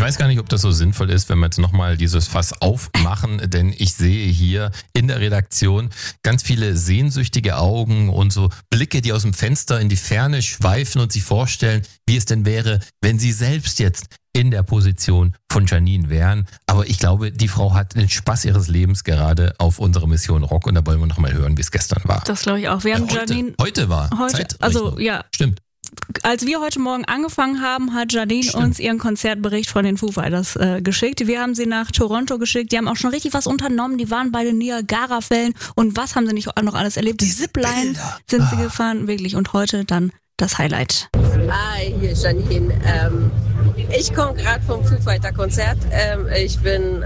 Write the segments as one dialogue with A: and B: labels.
A: weiß gar nicht, ob das so sinnvoll ist, wenn wir jetzt nochmal dieses Fass aufmachen, denn ich sehe hier in der Redaktion ganz viele sehnsüchtige Augen und so Blicke, die aus dem Fenster in die Ferne schweifen und sich vorstellen, wie es denn wäre, wenn sie selbst jetzt in der Position von Janine wären. Aber ich glaube, die Frau hat den Spaß ihres Lebens gerade auf unsere Mission Rock und da wollen wir nochmal hören, wie es gestern war.
B: Das glaube ich auch. Wir haben Janine...
A: Heute war Zeitrechnung.
B: Also ja.
A: Stimmt.
B: Als wir heute Morgen angefangen haben, hat Janine uns ihren Konzertbericht von den Foo Fighters geschickt. Wir haben sie nach Toronto geschickt. Die haben auch schon richtig was unternommen. Die waren bei den Niagara-Fällen. Und was haben sie nicht noch alles erlebt? Die Zipline sind sie gefahren, wirklich. Und heute dann das Highlight.
C: Hi, hier ist Janine. Ich komme gerade vom Foo Fighter Konzert. Ich bin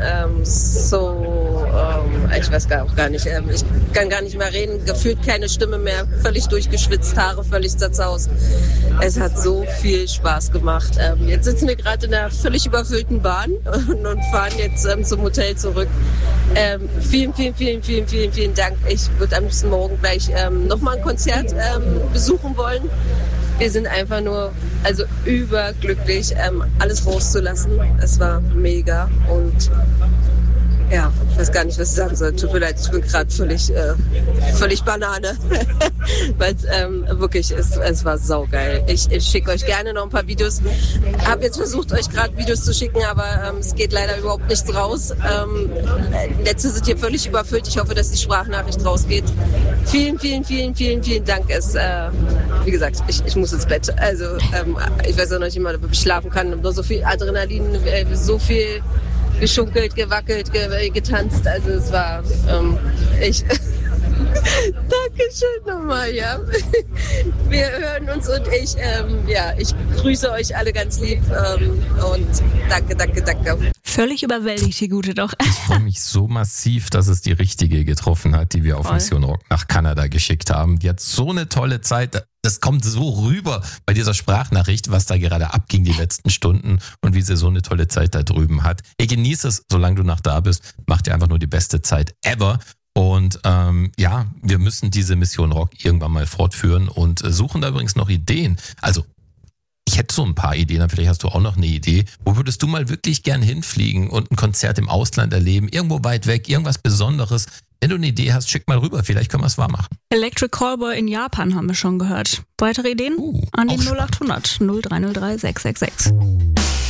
C: ich weiß gar nicht, ich kann gar nicht mehr reden, gefühlt keine Stimme mehr, völlig durchgeschwitzt, Haare völlig zerzaust. Es hat so viel Spaß gemacht. Jetzt sitzen wir gerade in einer völlig überfüllten Bahn und fahren jetzt zum Hotel zurück. Vielen Dank. Ich würde am nächsten Morgen gleich nochmal ein Konzert besuchen wollen. Wir sind einfach nur überglücklich, alles rauszulassen. Es war mega und ja, ich weiß gar nicht, was ich sagen soll. Tut mir leid, ich bin gerade völlig Banane. Weil wirklich, es war saugeil. Ich schicke euch gerne noch ein paar Videos. Habe jetzt versucht, euch gerade Videos zu schicken, aber es geht leider überhaupt nichts raus. Netze sind hier völlig überfüllt. Ich hoffe, dass die Sprachnachricht rausgeht. Vielen Dank. Wie gesagt, ich muss ins Bett. Also ich weiß auch noch nicht mal, ob ich schlafen kann. Nur so viel Adrenalin, so viel geschunkelt, gewackelt, getanzt. Also es war Dankeschön nochmal, ja. Wir hören uns und ich grüße euch alle ganz lieb und danke.
B: Völlig überwältigt, die Gute doch.
A: Ich freue mich so massiv, dass es die richtige getroffen hat, die wir auf Mission Rock nach Kanada geschickt haben. Die hat so eine tolle Zeit. Das kommt so rüber bei dieser Sprachnachricht, was da gerade abging die letzten Stunden und wie sie so eine tolle Zeit da drüben hat. Ich genieße es, solange du noch da bist. Mach dir einfach nur die beste Zeit ever. Und wir müssen diese Mission Rock irgendwann mal fortführen und suchen da übrigens noch Ideen. Also ich hätte so ein paar Ideen, vielleicht hast du auch noch eine Idee. Wo würdest du mal wirklich gern hinfliegen und ein Konzert im Ausland erleben? Irgendwo weit weg, irgendwas Besonderes. Wenn du eine Idee hast, schick mal rüber, vielleicht können wir es wahr machen.
B: Electric Callboy in Japan haben wir schon gehört. Weitere Ideen? An die 0800 0303 666.